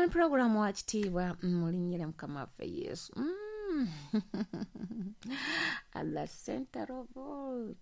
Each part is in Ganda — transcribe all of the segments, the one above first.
on program wa kitiibwa mulinyire mukama waffe Yesu at the center of all.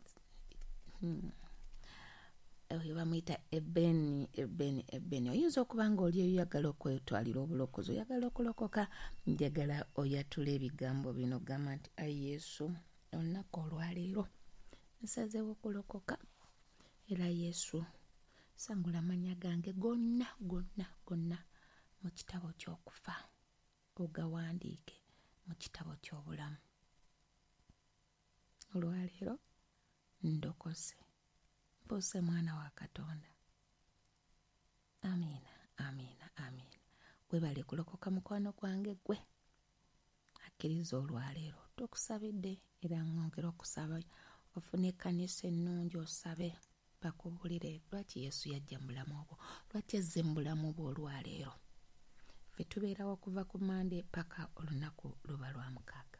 Bamuyita ebeni oyinza okuba nga oli oyagala okwetwalira obulokozi, oyagala okulokoka, njagala oyatula ebigambo bino, gamba nti ayi Yesu, olunaku olwaleero nsazeewo okulokoka, era Yesu sangula amanya gange gonna mu kitabo ky'okufa, ogawandiike mu kitabo ky'obulamu. Olwaleero ndokose, mpoose mwana wa Katonda. Amiina. Webale kulokoka mukwano gwange gwe, akkiriza olwaleero tukusabidde era ngongera okusaba ofune ekkanisa ennungi, osabe bakubulire lwaki Yesu yajja mu bulamu obwo, lwaki azze mu bulamu obwo olwaleero. Ffe tubeerawo okuva ku Mande paka olunaku luba lwa mukaaga.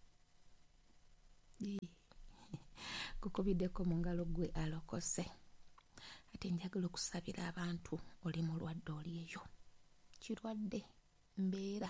Kukubiddeko mu ngalo gwe alokose. Ate njagala okusabira abantu, oli mulwadde, oli eyo kirwadde mbeera,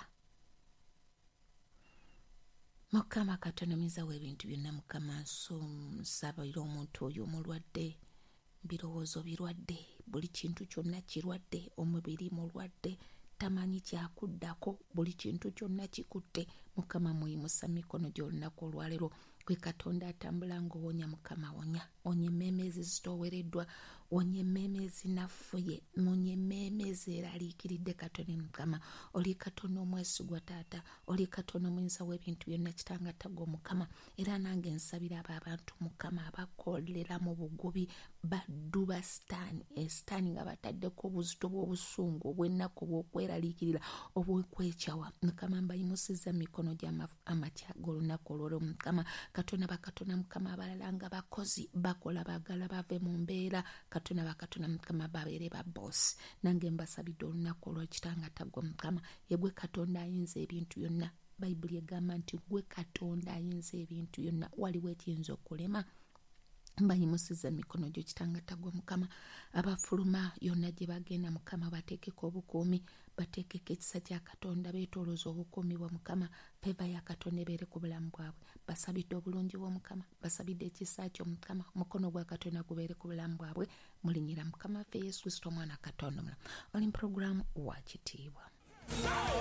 Mukama Katonda miza w'ebintu byonna, Mukama nsabira omuntu oyo mulwadde, birowoozo birwadde, buli kintu kyonna kirwadde, omubiri mulwadde, tamanyi kyakuddako, buli kintu kyonna kikutte. Mukama muyimusa mikono gy'olunaku olwaleero, gwe Katonda atambula ng'owonya. Mukama wonya, onye emmeeme ezitoowereddwa, onye emmeeme ezinafuye, onye emmeeme ezeraliikiridde. Katonda Mukama oli Katonda omwesigwa, Taata oli Katonda omuyinza w'ebintu byonna, Kitanga tagwa Mukama. Era nange nsabira abo abantu Mukama abakolera mu bugubi, baddu ba sitaani nga bataddeko obuzito bw'obusungu, obw'ennaku, obw'okweraliikirira, obw'okwekyawa. Mukama mbayimusizza mikono gy'amakyaga olunaku olw'olwo. Mukama Katonda bakatonda Mukama abalala nga bakozi bakola bagala bave mu mbeera, Katonda bakatonda Mukama babeere ba boss. Nange mbasabidde olunaku olwo, Kitanga tagwa Mukama, ye gwe Katonda ayinza ebintu byonna. Bayibuli egamba nti gwe Katonda ayinza ebintu byonna, waliwo ekiyinza okulema. Mbayimusiza mikono gyo, Kitanga tagwa Mukama. Abafuluma yonna gye bagenda Mukama bateekeko obukuumi, bateekeko ekisa kya Katonda, beetoolooza obukuumi bwa Mukama. Feva ya Katonda ebeere ku bulamu bwabwe. Basabidde obulungi bw'Omukama, basabidde ekisa kyo Mukama, mukono gwa Katonda gubeere ku bulamu bwabwe. Mulinyira Mukama waffe Yesu Kristo, omwana Katonda omulamu. Oli mu puroguramu wa kitiibwa.